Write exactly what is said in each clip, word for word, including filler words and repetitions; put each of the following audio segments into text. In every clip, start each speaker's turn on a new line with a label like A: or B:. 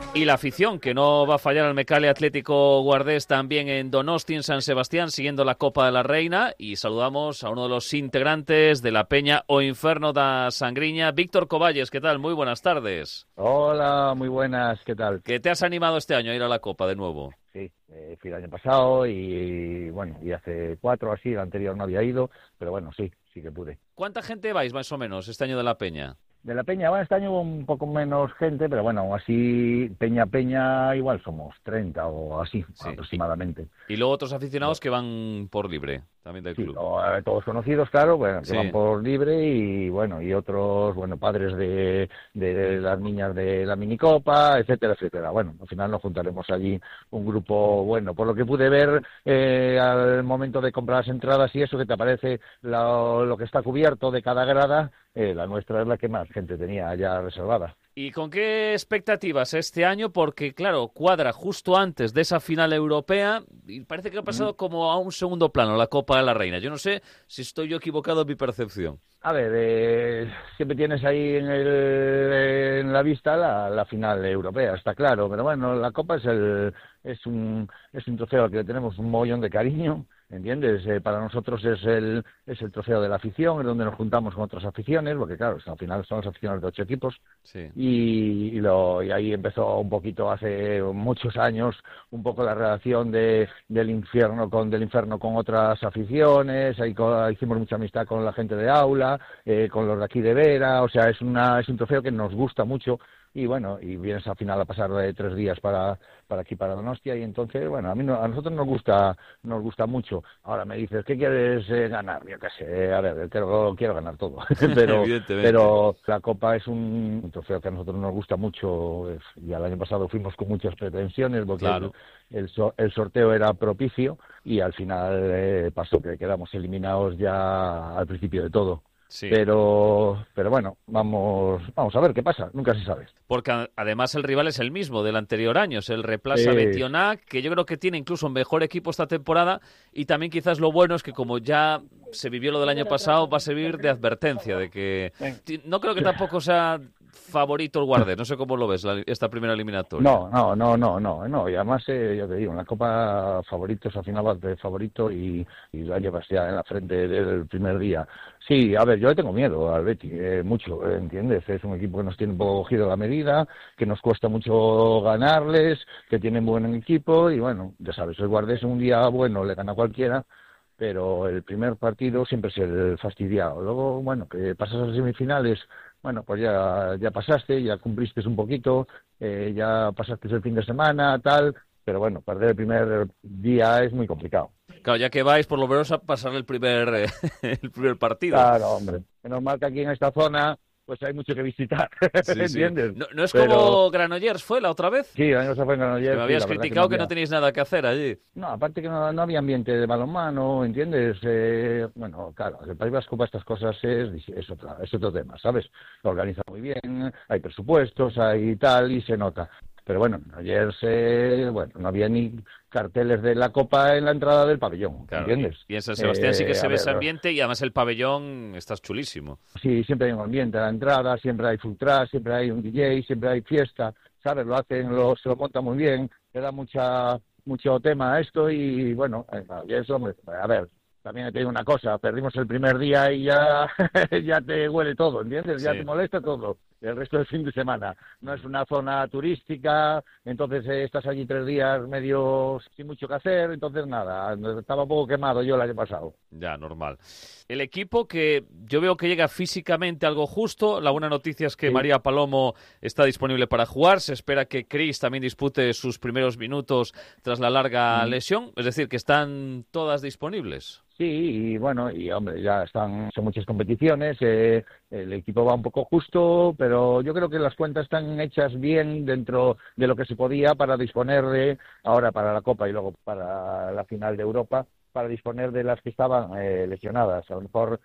A: Y la afición, que no va a fallar al Mecalia Atlético Guardés también en Donosti, en San Sebastián, siguiendo la Copa de la Reina. Y saludamos a uno de los integrantes de la Peña O Inferno da Sangriña, Víctor Coballes. ¿Qué tal? Muy buenas tardes.
B: Hola, muy buenas, ¿qué tal?
A: ¿Qué te has animado este año a ir a la Copa de nuevo?
B: Sí, eh, fui el año pasado y bueno, y hace cuatro así, el anterior no había ido, pero bueno, sí, sí que pude.
A: ¿Cuánta gente vais más o menos este año de la Peña?
B: De la Peña, bueno, este año hubo un poco menos gente, pero bueno, aún así, Peña Peña igual somos treinta o así,
A: Sí.
B: aproximadamente.
A: Y luego otros aficionados que van por libre, también del
B: Sí,
A: club.
B: o, eh, todos conocidos, claro, bueno, que
A: Sí.
B: van por libre y bueno, y otros, bueno, padres de, de las niñas de la minicopa, etcétera, etcétera. Bueno, al final nos juntaremos allí un grupo, bueno, por lo que pude ver eh, al momento de comprar las entradas y eso, que te aparece lo, lo que está cubierto de cada grada, eh, la nuestra es la que más gente tenía ya reservada.
A: ¿Y con qué expectativas este año? Porque, claro, cuadra justo antes de esa final europea y parece que ha pasado como a un segundo plano la Copa de la Reina. Yo no sé si estoy yo equivocado en mi percepción.
B: A ver, eh, siempre tienes ahí en, el, en la vista la, la final europea, está claro, pero bueno, la Copa es el es un es un trofeo al que le tenemos un mogollón de cariño, ¿entiendes? Eh, para nosotros es el es el trofeo de la afición, es donde nos juntamos con otras aficiones, porque claro, al final son las aficiones de ocho equipos.
A: Sí.
B: Y, y, lo, y ahí empezó un poquito hace muchos años un poco la relación de, del infierno con del infierno con otras aficiones. Ahí co- hicimos mucha amistad con la gente de Aula, eh, con los de aquí de Vera. O sea, es una es un trofeo que nos gusta mucho. Y bueno, y vienes al final a pasar de tres días para, para aquí, para Donostia, y entonces, bueno, a mí no, a nosotros nos gusta nos gusta mucho. Ahora me dices, ¿qué quieres eh, ganar? Yo qué sé, a ver, quiero, quiero ganar todo, pero, pero la Copa es un, un trofeo que a nosotros nos gusta mucho, es, y el año pasado fuimos con muchas pretensiones, porque
A: Claro.
B: el, el, so, el sorteo era propicio, y al final eh, pasó que quedamos eliminados ya al principio de todo.
A: Sí.
B: Pero, pero bueno, vamos, vamos a ver qué pasa, nunca se sabe.
A: Porque además el rival es el mismo del anterior año, es el Replaza Betionac, que yo creo que tiene incluso un mejor equipo esta temporada, y también quizás lo bueno es que como ya se vivió lo del año pasado, va a servir de advertencia, de que no creo que tampoco sea favorito el Guardés, no sé cómo lo ves la, esta primera eliminatoria.
B: No, no, no, no, no, no, y además, eh, yo te digo, en la Copa favoritos, al final vas de favorito y, y la llevas ya en la frente del primer día. Sí, a ver, yo le tengo miedo al Betis, eh, mucho, eh, ¿entiendes? Es un equipo que nos tiene un poco cogido la medida, que nos cuesta mucho ganarles, que tienen buen equipo y bueno, ya sabes, el Guardés un día bueno le gana a cualquiera, pero el primer partido siempre es el fastidiado. Luego, bueno, que pasas a semifinales, bueno, pues ya, ya pasaste, ya cumpliste un poquito, eh, ya pasaste el fin de semana, tal, pero bueno, perder el primer día es muy complicado.
A: Claro, ya que vais, por lo menos a pasar el primer, eh, el primer partido.
B: Claro, hombre. Menos mal que aquí en esta zona pues hay mucho que visitar,
A: sí,
B: ¿entiendes?
A: Sí. No, no es
B: Pero...
A: como Granollers, ¿fue la otra vez?
B: Sí, el año pasado fue en Granollers.
A: Que me habías
B: sí,
A: criticado
B: que no,
A: que no tenéis nada que hacer allí.
B: No, aparte que no, no había ambiente de balonmano, ¿entiendes? Eh, bueno, claro, el País Vasco para estas cosas es, es, otra, es otro tema, ¿sabes? Lo organiza muy bien, hay presupuestos, hay tal, y se nota. Pero bueno, ayer se, bueno, no había ni carteles de la Copa en la entrada del pabellón,
A: claro,
B: ¿entiendes?
A: Y, y en San Sebastián eh, sí que se ve
B: ver,
A: ese ambiente y además el pabellón está chulísimo.
B: Sí, siempre hay un ambiente a la entrada, siempre hay food truck, siempre hay un D J, siempre hay fiesta, ¿sabes? Lo hacen, lo, se lo montan muy bien, le da mucha mucho tema a esto y bueno, y eso, hombre, a ver, también te digo una cosa, perdimos el primer día y ya, ya te huele todo, ¿entiendes? Ya sí. Te molesta todo. El resto del fin de semana. No es una zona turística, entonces eh, estás allí tres días medio sin mucho que hacer, entonces nada, estaba un poco quemado yo el año pasado.
A: Ya, normal. El equipo que yo veo que llega físicamente algo justo, la buena noticia es que sí. María Palomo está disponible para jugar, se espera que Chris también dispute sus primeros minutos tras la larga mm. lesión, es decir, que están todas disponibles.
B: Sí, y bueno, y hombre, ya están, son muchas competiciones, eh, el equipo va un poco justo, pero yo creo que las cuentas están hechas bien dentro de lo que se podía para disponer de, ahora para la Copa y luego para la final de Europa, para disponer de las que estaban eh, lesionadas. A lo mejor,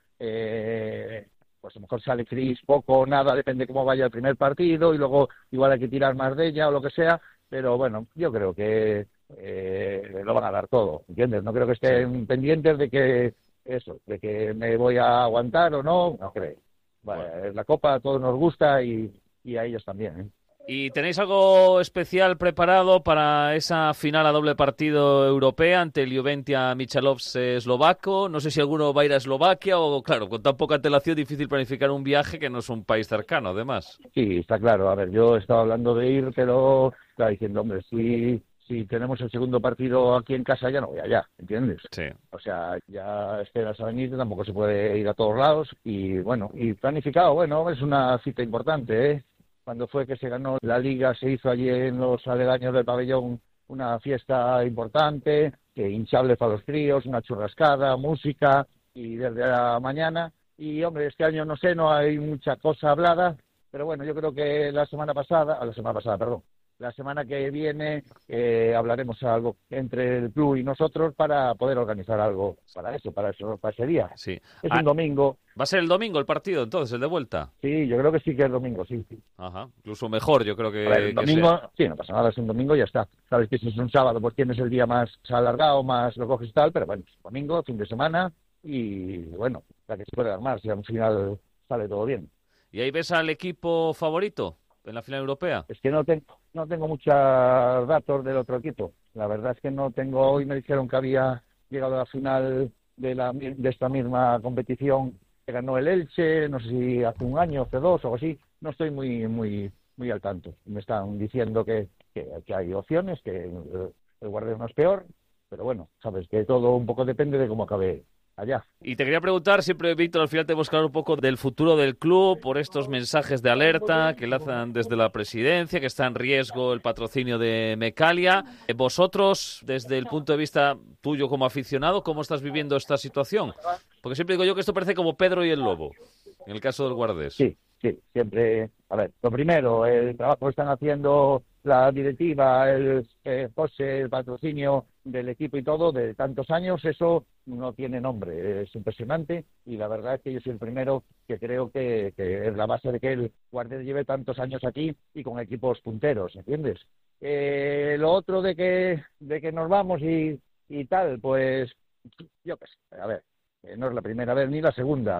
B: eh, pues a lo mejor sale Cris poco o nada, depende cómo vaya el primer partido, y luego igual hay que tirar más de ella o lo que sea, pero bueno, yo creo que Eh, lo van a dar todo, ¿entiendes? No creo que estén pendientes de que eso, de que me voy a aguantar o no, no creo. Vale, bueno. La Copa a todos nos gusta y, y a ellos también, ¿eh?
A: ¿Y tenéis algo especial preparado para esa final a doble partido europea ante el Juventia Michalovce eslovaco? No sé si alguno va a ir a Eslovaquia o, claro, con tan poca antelación difícil planificar un viaje que no es un país cercano, además.
B: Sí, está claro. A ver, yo estaba hablando de ir, pero estaba diciendo, hombre, si, si tenemos el segundo partido aquí en casa ya no voy allá, ¿entiendes?
A: Sí.
B: O sea, ya esperas a venir, tampoco se puede ir a todos lados y, bueno, y planificado, bueno, es una cita importante, ¿eh? Cuando fue que se ganó la Liga, se hizo allí en los aledaños del pabellón una fiesta importante, que hinchable para los críos, una churrascada, música, y desde la mañana. Y, hombre, este año, no sé, no hay mucha cosa hablada, pero bueno, yo creo que la semana pasada, a la semana pasada, perdón, la semana que viene eh, hablaremos algo entre el club y nosotros para poder organizar algo para eso, para eso, para ese día.
A: Sí.
B: Es
A: ah,
B: un domingo.
A: ¿Va a ser el domingo el partido, entonces, el de vuelta?
B: Sí, yo creo que sí que es domingo, sí. sí.
A: Ajá, incluso mejor, yo creo que,
B: a ver, el
A: que
B: domingo,
A: sea.
B: Sí, no pasa nada, es un domingo y ya está. Sabes que si es un sábado, pues tienes el día más alargado, más lo coges y tal, pero bueno, es domingo, fin de semana y bueno, la que se puede armar, si al final sale todo bien.
A: ¿Y ahí ves al equipo favorito en la final europea?
B: Es que no tengo, no tengo muchos datos del otro equipo. La verdad es que no tengo. Hoy me dijeron que había llegado a la final de, la, de esta misma competición que ganó el Elche, no sé si hace un año, hace dos o algo así. No estoy muy muy muy al tanto. Me están diciendo que, que, que hay opciones, que el, el Guardés no es peor, pero bueno, sabes que todo un poco depende de cómo acabe allá.
A: Y te quería preguntar, siempre, Víctor, al final te hemos hablado un poco del futuro del club por estos mensajes de alerta que lanzan desde la presidencia, que está en riesgo el patrocinio de Mecalia. Vosotros, desde el punto de vista tuyo como aficionado, ¿cómo estás viviendo esta situación? Porque siempre digo yo que esto parece como Pedro y el Lobo, en el caso del Guardés.
B: Sí, sí, siempre. A ver, lo primero, el trabajo que están haciendo la directiva, el eh, José, el patrocinio del equipo y todo, de tantos años, eso no tiene nombre, es impresionante y la verdad es que yo soy el primero que creo que, que es la base de que el Guardés lleve tantos años aquí y con equipos punteros, ¿entiendes? Eh, lo otro de que de que nos vamos y, y tal, pues yo qué sé, a ver, eh, no es la primera vez ni la segunda,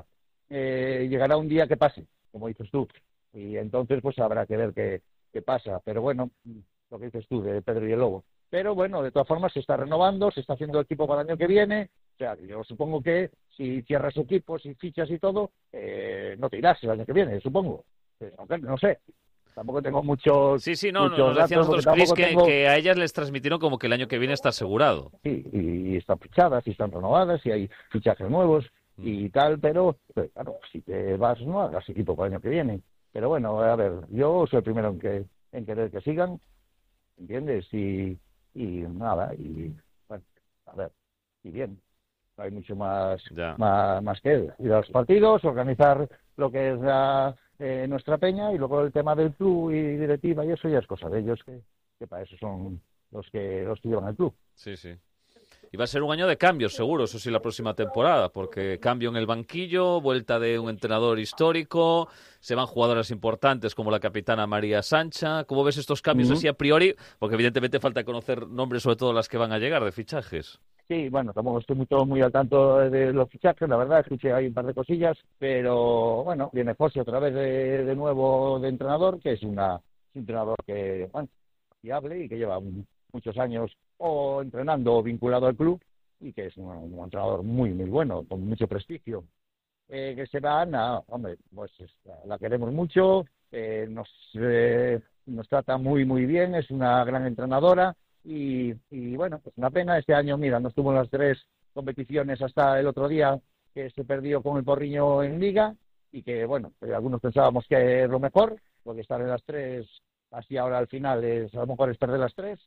B: eh, llegará un día que pase, como dices tú, y entonces pues habrá que ver qué, qué pasa, pero bueno, lo que dices tú de Pedro y el Lobo. Pero bueno, de todas formas se está renovando, se está haciendo equipo para el año que viene. O sea, yo supongo que si cierras equipos y fichas y todo, eh, no te irás el año que viene, supongo. Aunque no sé, tampoco tengo muchos
A: Sí, sí, no,
B: muchos
A: nos decían
B: datos,
A: nosotros, Chris, que,
B: tengo...
A: que a ellas les transmitieron como que el año que viene está asegurado.
B: Sí, y, y están fichadas, y están renovadas, y hay fichajes nuevos y tal, pero pues, claro, si te vas, no hagas equipo para el año que viene. Pero bueno, a ver, yo soy el primero en, que, en querer que sigan, ¿entiendes? Y... y nada, y bueno, a ver, y bien, no hay mucho más, más, más que ir a los partidos, organizar lo que es la, eh, nuestra peña y luego el tema del club y directiva y eso ya es cosa de ellos, que, que para eso son los que los que llevan el club.
A: Sí, sí. Y va a ser un año de cambios, seguro, eso sí, la próxima temporada, porque cambio en el banquillo, vuelta de un entrenador histórico, se van jugadoras importantes como la capitana María Sancha. ¿Cómo ves estos cambios uh-huh. así a priori? Porque evidentemente falta conocer nombres, sobre todo las que van a llegar, de fichajes.
B: Sí, bueno, tampoco estoy muy, todo muy al tanto de los fichajes, la verdad, escuché ahí un par de cosillas, pero bueno, viene José otra vez de, de nuevo de entrenador, que es una, un entrenador que, bueno, fiable y que lleva un, muchos años o entrenando o vinculado al club y que es un, un entrenador muy, muy bueno, con mucho prestigio. Eh, que se va Ana, hombre, pues la, la queremos mucho, eh, nos, eh, nos trata muy, muy bien, es una gran entrenadora y, y bueno, pues una pena. Este año, mira, no estuvo en las tres competiciones hasta el otro día que se perdió con el Porriño en Liga y que, bueno, pues algunos pensábamos que es lo mejor, porque estar en las tres, así ahora al final, es a lo mejor es perder las tres.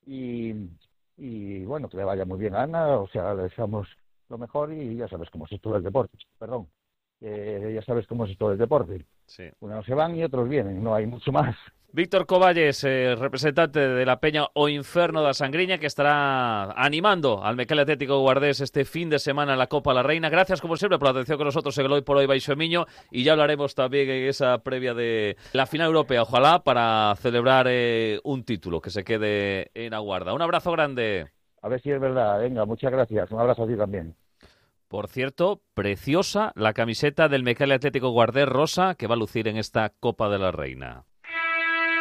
B: Y, y bueno, que le vaya muy bien a Ana, o sea, le deseamos lo mejor y ya sabes cómo es todo el deporte, perdón, eh, ya sabes cómo es todo el deporte.
A: Sí.
B: Unos se van y otros vienen, no hay mucho más.
A: Víctor Coballes, eh, representante de la Peña O Inferno da Sangriña, que estará animando al Mecalia Atlético Guardés este fin de semana en la Copa La Reina. Gracias, como siempre, por la atención con nosotros en el Hoy por Hoy Baixo Miño, y ya hablaremos también en esa previa de la final europea, ojalá, para celebrar eh, un título que se quede en Aguarda. Un abrazo grande.
B: A ver si es verdad, venga, muchas gracias, un abrazo a ti también.
A: Por cierto, preciosa la camiseta del Mecalia Atlético Guardés rosa que va a lucir en esta Copa de la Reina.